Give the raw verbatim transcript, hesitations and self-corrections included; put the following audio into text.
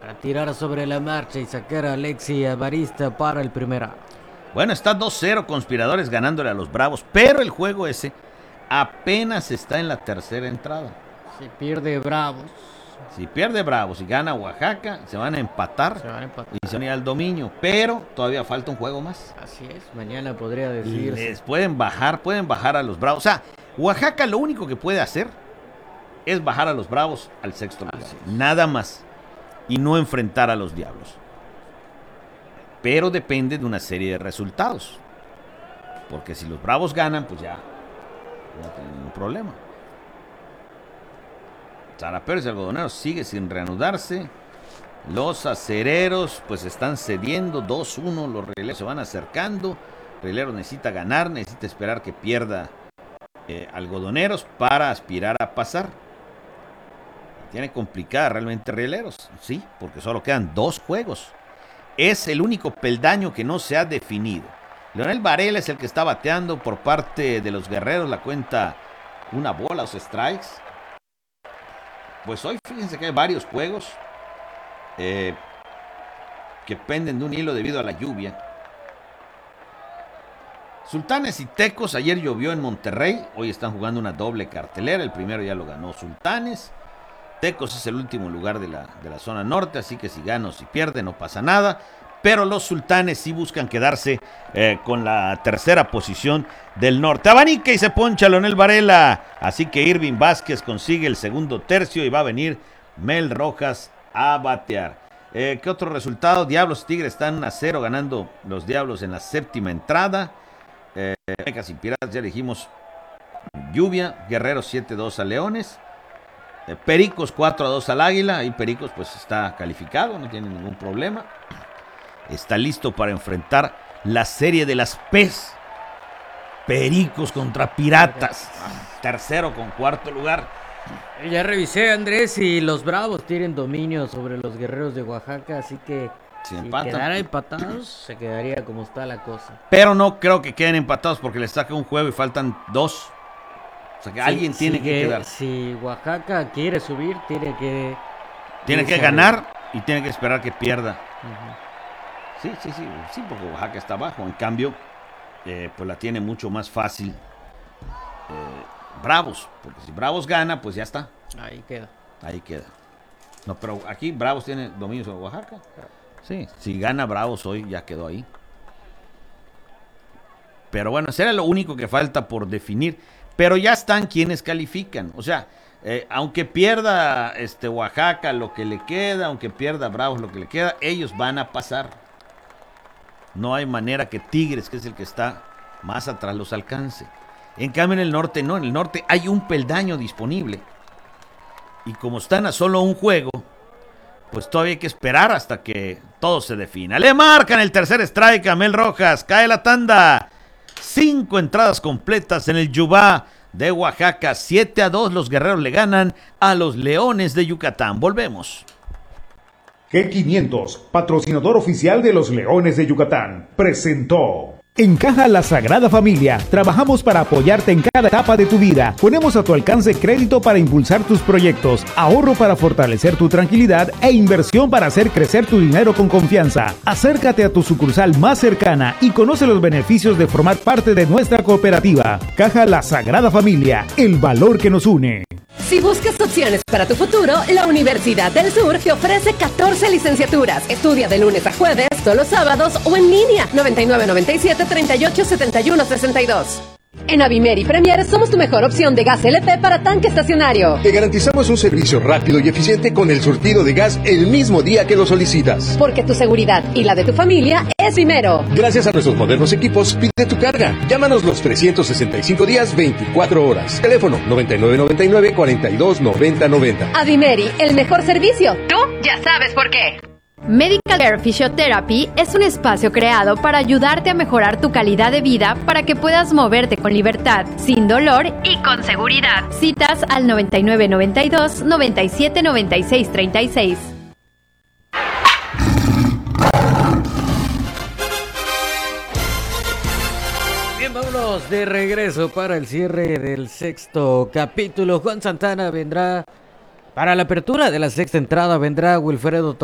para tirar sobre la marcha y sacar a Alexi Amarista para el primera. Bueno, está dos cero Conspiradores ganándole a los Bravos, pero el juego ese apenas está en la tercera entrada. Si pierde Bravos. Si pierde Bravos y gana Oaxaca, se van a empatar, Se van a empatar. y se van a ir al dominio, pero todavía falta un juego más. Así es, mañana podría Y decirse. les pueden bajar, pueden bajar a los Bravos. O sea, Oaxaca lo único que puede hacer es bajar a los Bravos al sexto lugar. Nada más. Y no enfrentar a los Diablos. Pero depende de una serie de resultados. Porque si los Bravos ganan, pues ya no tienen ningún problema. Zaraperos y Algodoneros sigue sin reanudarse. Los acereros pues están cediendo dos uno. Los Rieleros se van acercando. Rieleros necesita ganar, necesita esperar que pierda eh, Algodoneros para aspirar a pasar. Tiene complicada realmente Rieleros, sí, porque solo quedan dos juegos. Es el único peldaño que no se ha definido. Leonel Varela es el que está bateando por parte de los Guerreros. La cuenta una bola, los strikes. Pues hoy fíjense que hay varios juegos eh, que penden de un hilo debido a la lluvia. Sultanes y Tecos, ayer llovió en Monterrey, hoy están jugando una doble cartelera. El primero ya lo ganó Sultanes. Tecos es el último lugar de la, de la zona norte, así que si gana o si pierde no pasa nada. Pero los Sultanes sí buscan quedarse eh, con la tercera posición del norte. Abanica y se poncha Leonel Varela. Así que Irving Vázquez consigue el segundo tercio y va a venir Mel Rojas a batear. Eh, ¿Qué otro resultado? Diablos y Tigres están a cero ganando los Diablos en la séptima entrada. Eh, Mecas y Piratas ya dijimos lluvia. Guerreros siete dos a Leones. Eh, Pericos cuatro a dos al Águila. Ahí Pericos pues está calificado, no tiene ningún problema. Está listo para enfrentar la serie de las P's. Pericos contra Piratas. Tercero con cuarto lugar. Ya revisé, Andrés, y los Bravos tienen dominio sobre los Guerreros de Oaxaca, así que Si si empatan. quedara empatados, se quedaría como está la cosa. Pero no creo que queden empatados porque les saca un juego y faltan dos. O sea que Sí, alguien tiene sí que quedar. Si Oaxaca quiere subir, tiene que... Tiene que irse ganar y tiene que esperar que pierda. arriba. Sí, sí, sí, sí, porque Oaxaca está abajo. En cambio, eh, pues la tiene mucho más fácil eh, Bravos. Porque si Bravos gana, pues ya está. Ujú. Ahí queda. Ahí queda. No, pero aquí Bravos tiene dominio sobre Oaxaca. Sí, si gana Bravos hoy, ya quedó ahí. Pero bueno, ese era lo único que falta por definir. Pero ya están quienes califican. O sea, eh, aunque pierda este Oaxaca lo que le queda, aunque pierda Bravos lo que le queda, ellos van a pasar. No hay manera que Tigres, que es el que está más atrás, los alcance. En cambio en el norte no, en el norte hay un peldaño disponible. Y como están a solo un juego, pues todavía hay que esperar hasta que todo se defina. Le marcan el tercer strike a Mel Rojas, cae la tanda. Cinco entradas completas en el Yubá de Oaxaca. siete a dos los Guerreros le ganan a los Leones de Yucatán. Volvemos. G quinientos, patrocinador oficial de los Leones de Yucatán, presentó. En Caja La Sagrada Familia, trabajamos para apoyarte en cada etapa de tu vida. Ponemos a tu alcance crédito para impulsar tus proyectos, ahorro para fortalecer tu tranquilidad e inversión para hacer crecer tu dinero con confianza. Acércate a tu sucursal más cercana y conoce los beneficios de formar parte de nuestra cooperativa. Caja La Sagrada Familia, el valor que nos une. Si buscas opciones para tu futuro, la Universidad del Sur te ofrece catorce licenciaturas. Estudia de lunes a jueves, todos los sábados o en línea. noventa y nueve noventa y siete treinta y ocho setenta y uno sesenta y dos. En Avimeri Premier somos tu mejor opción de gas L P para tanque estacionario. Te garantizamos un servicio rápido y eficiente con el surtido de gas el mismo día que lo solicitas. Porque tu seguridad y la de tu familia es primero. Gracias a nuestros modernos equipos, pide tu carga. Llámanos los trescientos sesenta y cinco días, veinticuatro horas. Teléfono noventa y nueve noventa y nueve cuarenta y dos noventa noventa. Avimeri, el mejor servicio. Tú ya sabes por qué. Medical Care Physiotherapy es un espacio creado para ayudarte a mejorar tu calidad de vida para que puedas moverte con libertad, sin dolor y con seguridad. Citas al noventa y nueve noventa y dos noventa y siete noventa y seis treinta y seis. Bien, vámonos de regreso para el cierre del sexto capítulo. Juan Santana vendrá para la apertura de la sexta entrada, vendrá Wilfredo Torres.